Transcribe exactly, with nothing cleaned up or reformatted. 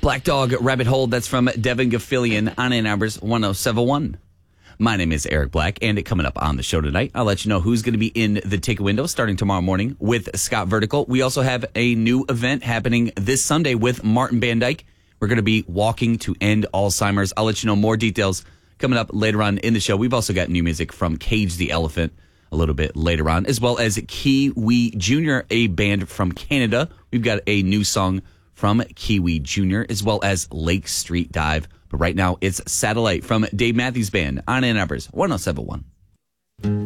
Black Dog Rabbit Hole, that's from Devin Gaffilian on Ann Arbor's one oh seven one. My name is Eric Black, and coming up on the show tonight, I'll let you know who's going to be in the ticket window starting tomorrow morning with Scott Vertical. We also have a new event happening this Sunday with Martin Van Dyke. We're going to be walking to end Alzheimer's. I'll let you know more details coming up later on in the show. We've also got new music from Cage the Elephant a little bit later on, as well as Kiwi Junior, a band from Canada. We've got a new song from Kiwi Junior, as well as Lake Street Dive. But right now, it's Satellite from Dave Matthews Band on Ann Arbor's one oh seven one.